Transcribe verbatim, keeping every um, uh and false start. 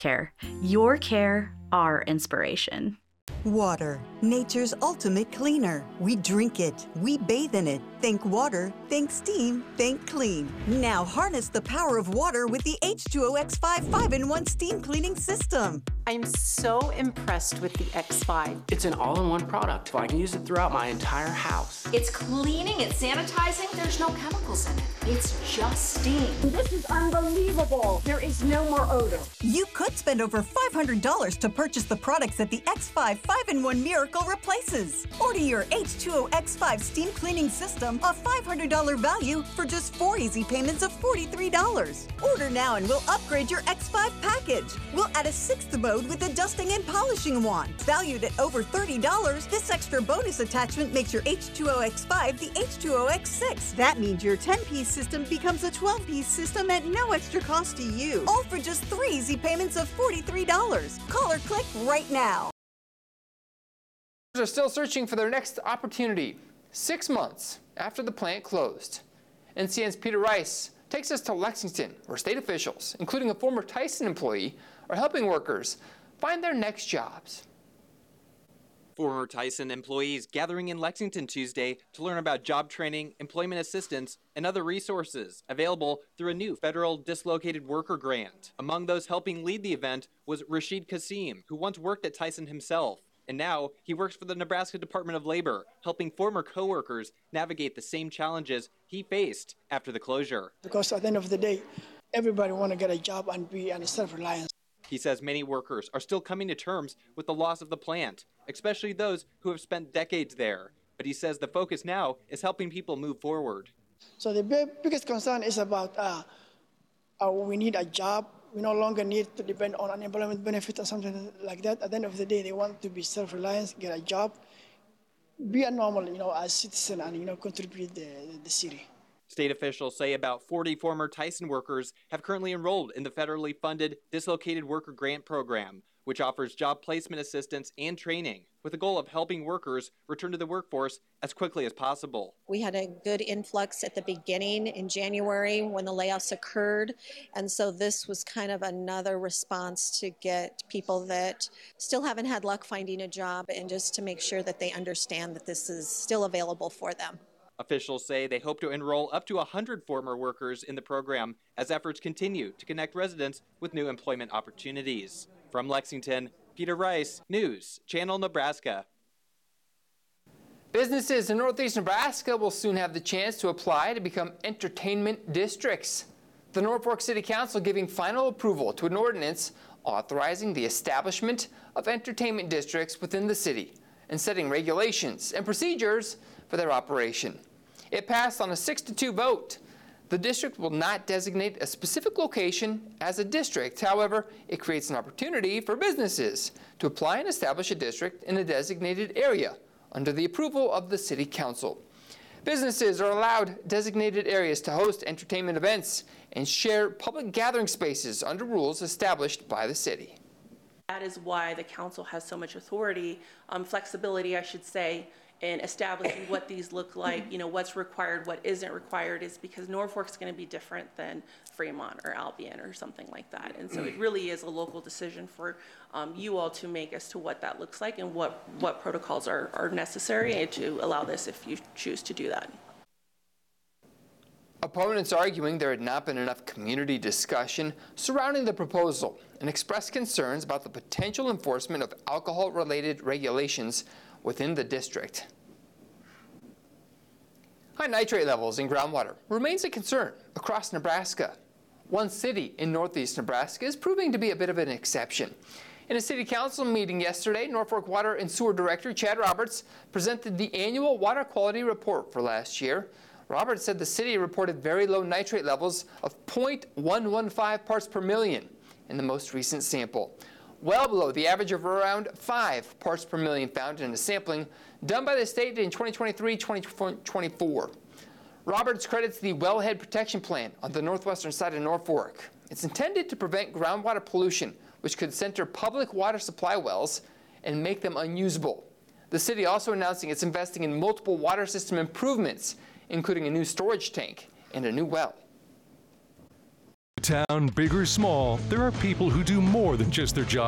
Care. Your care, our inspiration. Water, nature's ultimate cleaner. We drink it, we bathe in it. Think water, think steam, think clean. Now harness the power of water with the H two O X five five in one steam cleaning system. I'm so impressed with the X five. It's an all-in-one product. I can use it throughout my entire house. It's cleaning, it's sanitizing, there's no chemicals in it. It's just steam. This is unbelievable. There is no more odor. You could spend over five hundred dollars to purchase the products that the X five five in one Miracle replaces. Order your H two O X five steam cleaning system, a five hundred dollars value, for just four easy payments of forty-three dollars. Order now and we'll upgrade your X five package. We'll add a sixth mode with a dusting and polishing wand. Valued at over thirty dollars, this extra bonus attachment makes your H two O X five the H two O X six. That means your ten-piece system becomes a twelve-piece system at no extra cost to you. All for just three easy payments of forty-three dollars. Call or click right now. Are still searching for their next opportunity six months after the plant closed. N C N's Peter Rice takes us to Lexington, where state officials, including a former Tyson employee, are helping workers find their next jobs. Former Tyson employees gathering in Lexington Tuesday to learn about job training, employment assistance, and other resources available through a new federal dislocated worker grant. Among those helping lead the event was Rashid Kasim, who once worked at Tyson himself. And now he works for the Nebraska Department of Labor, helping former coworkers navigate the same challenges he faced after the closure. Because at the end of the day, everybody want to get a job and be on self-reliance. He says many workers are still coming to terms with the loss of the plant, especially those who have spent decades there. But he says the focus now is helping people move forward. So the big, biggest concern is about uh, uh, we need a job. We no longer need to depend on unemployment benefit or something like that. At the end of the day, they want to be self-reliant, get a job, be a normal, you know, as citizen, and you know, contribute the the city. State officials say about forty former Tyson workers have currently enrolled in the federally funded Dislocated Worker Grant Program, which offers job placement assistance and training, with the goal of helping workers return to the workforce as quickly as possible. We had a good influx at the beginning in January when the layoffs occurred, and so this was kind of another response to get people that still haven't had luck finding a job, and just to make sure that they understand that this is still available for them. Officials say they hope to enroll up to one hundred former workers in the program as efforts continue to connect residents with new employment opportunities. From Lexington, Peter Rice, News Channel Nebraska. Businesses in Northeast Nebraska will soon have the chance to apply to become entertainment districts. The Norfolk City Council giving final approval to an ordinance authorizing the establishment of entertainment districts within the city and setting regulations and procedures for their operation. It passed on a six to two vote. The district will not designate a specific location as a district. However, it creates an opportunity for businesses to apply and establish a district in a designated area under the approval of the City Council. Businesses are allowed designated areas to host entertainment events and share public gathering spaces under rules established by the city. That is why the council has so much authority, um, flexibility, I should say, in establishing what these look like, you know, what's required, what isn't required, is because Norfolk's going to be different than Fremont or Albion or something like that. And so it really is a local decision for um, you all to make as to what that looks like and what, what protocols are, are necessary to allow this if you choose to do that. Opponents arguing there had not been enough community discussion surrounding the proposal and expressed concerns about the potential enforcement of alcohol-related regulations within the district. High nitrate levels in groundwater remains a concern across Nebraska. One city in northeast Nebraska is proving to be a bit of an exception. In a city council meeting yesterday, Norfolk Water and Sewer Director Chad Roberts presented the annual water quality report for last year. Roberts said the city reported very low nitrate levels of zero point one one five parts per million in the most recent sample, well below the average of around five parts per million found in a sampling done by the state in twenty twenty-three twenty twenty-four. Roberts credits the Wellhead Protection Plan on the northwestern side of Norfolk. It's intended to prevent groundwater pollution, which could center public water supply wells and make them unusable. The city also announcing it's investing in multiple water system improvements, including a new storage tank and a new well. Town, big or small, there are people who do more than just their job.